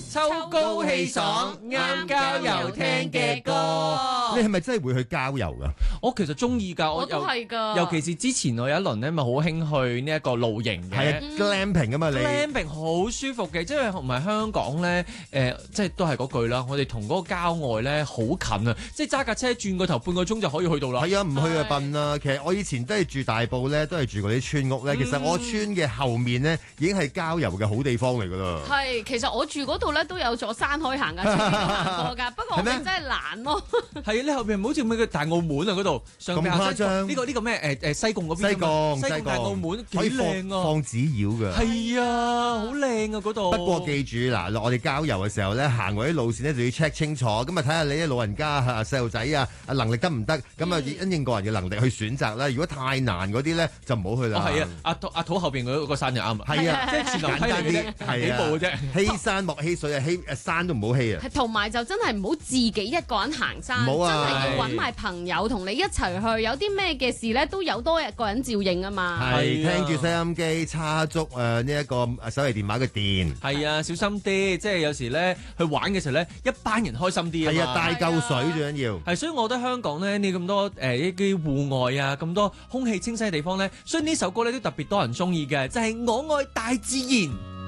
秋高氣爽，啱郊遊聽嘅歌。 你係咪真係會去郊遊㗎？ 我其實中意㗎， 我都係㗎。 尤其是之前我有一輪咧，咪好興去呢一個露營嘅。 係啊，glamping 啊嘛，你 glamping 好舒服嘅，即係唔係香港咧？即係都係嗰句啦。我哋同嗰個郊外咧好近啊，即係揸架車轉個頭半個鐘就可以去到啦。 係啊，唔去啊笨啊！其實我以前都係住大埔咧，都係住嗰啲村屋咧。其實我村嘅後面咧已經係郊遊嘅好地方嚟㗎啦。 係，其實我住嗰度咧都有座山可以行㗎，出邊行過㗎。不過我哋真係懶咯。 係啊，你後邊唔好似咩嘅大澳門啊嗰度，上邊咁誇張呢個咩西貢嗰邊？西貢大澳門幾靚啊！ 放紙鷂㗎。 係啊，好靚啊嗰度。 不過記住嗱，我哋郊遊嘅時候咧，行嗰啲路線咧就要 check 清楚，咁啊睇下你啲老人家啊、細路仔啊能力得唔得？咁啊因應個人嘅能力去選擇啦。如果太難嗰啲咧，就唔好去啦。 係啊，阿土後邊嗰個山就啱啊。 係啊， 即係全樓梯嚟嘅，幾步嘅啫。 欺山莫欺水啊，山都唔好欺啊。 同埋就真係唔好自己一個人行山，真係要揾埋朋友同你一齊去。有啲咩嘅事咧，都有多一個人照應啊嘛。 係聽住收音機，叉足呢一個手提電話嘅電。 係啊，小心啲，即係有時咧去玩嘅時候咧，一班人開心啲啊嘛。 係啊，帶夠水最緊要。 係，所以我覺得香港咧呢咁多一啲戶外啊，咁多空氣清新嘅地方咧，所以呢首歌咧都特別多人中意嘅，就係我愛大自然。